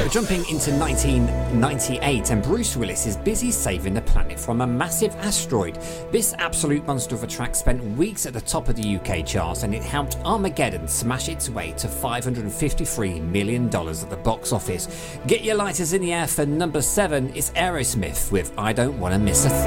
Jumping into 1998, and Bruce Willis is busy saving the planet from a massive asteroid. This absolute monster of a track spent weeks at the top of the UK charts, and it helped Armageddon smash its way to $553 million at the box office. Get your lighters in the air for number 7. It's Aerosmith with I Don't Wanna Miss a Thing.